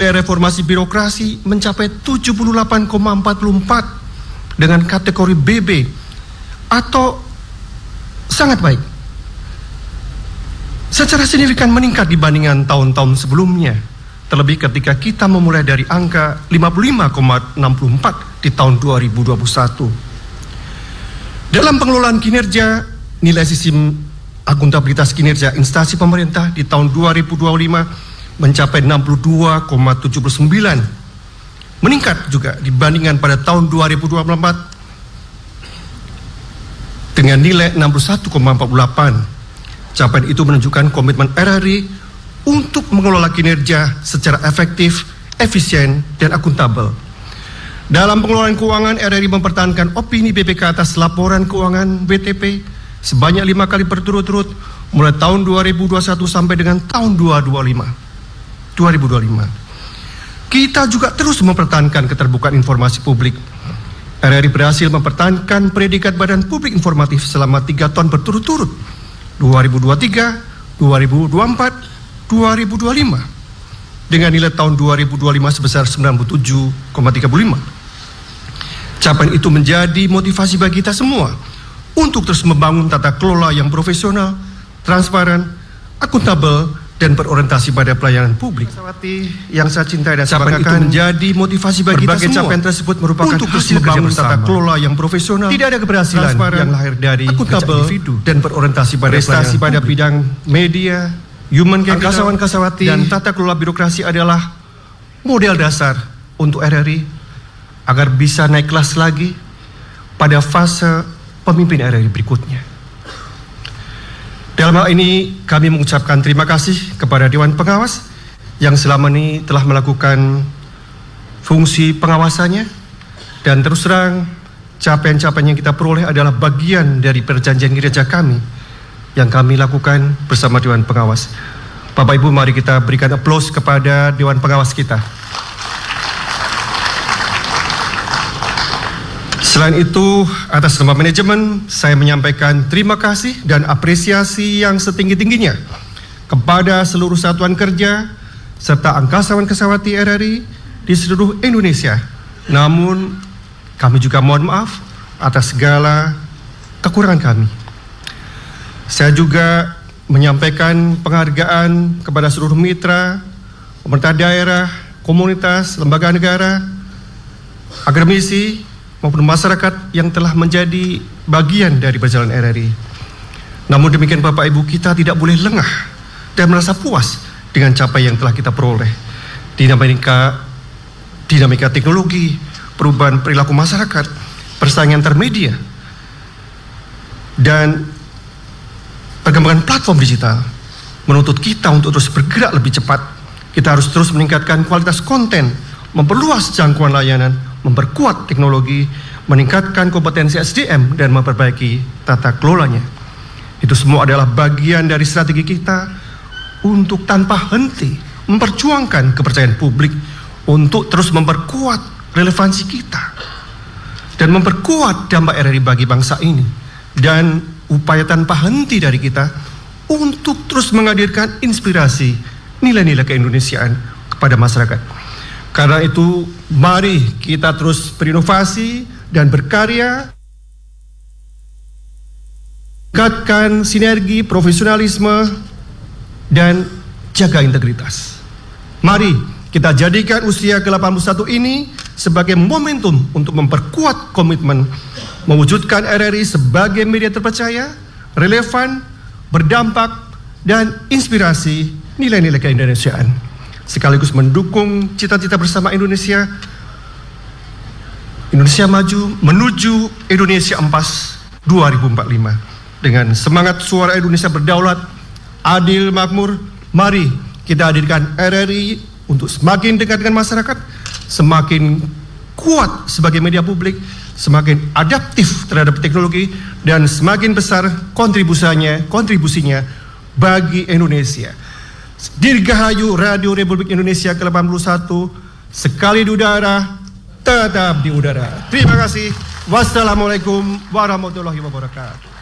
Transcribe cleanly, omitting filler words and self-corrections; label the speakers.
Speaker 1: Nilai reformasi birokrasi mencapai 78,44 dengan kategori BB atau sangat baik. Secara signifikan meningkat dibandingkan tahun-tahun sebelumnya, terlebih ketika kita memulai dari angka 55,64 di tahun 2021. Dalam pengelolaan kinerja, nilai sistem akuntabilitas kinerja instansi pemerintah di tahun 2025 mencapai 62,79, meningkat juga dibandingkan pada tahun 2024 dengan nilai 61,48. Capaian itu menunjukkan komitmen RRI untuk mengelola kinerja secara efektif, efisien, dan akuntabel. Dalam pengelolaan keuangan, RRI mempertahankan opini BPK atas laporan keuangan BTP sebanyak 5 kali berturut-turut mulai tahun 2021 sampai dengan tahun 2025. Kita juga terus mempertahankan keterbukaan informasi publik. RRI berhasil mempertahankan predikat Badan Publik Informatif selama 3 tahun berturut-turut, 2023, 2024, 2025, dengan nilai tahun 2025 sebesar 97,35. Capaian itu menjadi motivasi bagi kita semua untuk terus membangun tata kelola yang profesional, transparan, akuntabel, dan berorientasi pada pelayanan publik. Yang saya cintai dan capaian itu menjadi motivasi bagi kita semua. Capaian tersebut merupakan untuk terus membangun tata kelola yang profesional. Tidak ada keberhasilan yang lahir dari akuntabel dan berorientasi pada prestasi pada bidang media, human capital, dan tata kelola birokrasi adalah model dasar untuk RRI agar bisa naik kelas lagi pada fase pemimpin RRI berikutnya. Dalam hal ini kami mengucapkan terima kasih kepada Dewan Pengawas yang selama ini telah melakukan fungsi pengawasannya, dan terus terang capaian-capaian yang kita peroleh adalah bagian dari perjanjian kinerja kami yang kami lakukan bersama Dewan Pengawas. Bapak Ibu, mari kita berikan aplaus kepada Dewan Pengawas kita. Selain itu, atas nama manajemen, saya menyampaikan terima kasih dan apresiasi yang setinggi-tingginya kepada seluruh satuan kerja serta angkasawan-angkasawati RRI di seluruh Indonesia. Namun, kami juga mohon maaf atas segala kekurangan kami. Saya juga menyampaikan penghargaan kepada seluruh mitra, pemerintah daerah, komunitas, lembaga negara, akademisi, maupun masyarakat yang telah menjadi bagian dari perjalanan RRI. Namun demikian Bapak Ibu, kita tidak boleh lengah dan merasa puas dengan capaian yang telah kita peroleh. Dinamika teknologi, perubahan perilaku masyarakat, persaingan termedia, dan perkembangan platform digital menuntut kita untuk terus bergerak lebih cepat. Kita harus terus meningkatkan kualitas konten, memperluas jangkauan layanan, memperkuat teknologi, meningkatkan kompetensi SDM, dan memperbaiki tata kelolanya. Itu semua adalah bagian dari strategi kita untuk tanpa henti memperjuangkan kepercayaan publik, untuk terus memperkuat relevansi kita dan memperkuat dampak RRI bagi bangsa ini, dan upaya tanpa henti dari kita untuk terus menghadirkan inspirasi nilai-nilai keindonesiaan kepada masyarakat. Karena itu, mari kita terus berinovasi dan berkarya, tingkatkan sinergi, profesionalisme, dan jaga integritas. Mari kita jadikan usia ke-81 ini sebagai momentum untuk memperkuat komitmen mewujudkan RRI sebagai media terpercaya, relevan, berdampak, dan inspirasi nilai-nilai keindonesiaan, sekaligus mendukung cita-cita bersama Indonesia maju menuju Indonesia Emas 2045. Dengan semangat suara Indonesia berdaulat, adil, makmur, mari kita hadirkan RRI untuk semakin dekat dengan masyarakat, semakin kuat sebagai media publik, semakin adaptif terhadap teknologi, dan semakin besar kontribusinya bagi Indonesia. Dirgahayu Radio Republik Indonesia ke-81, sekali di udara, tetap di udara. Terima kasih. Wassalamualaikum warahmatullahi wabarakatuh.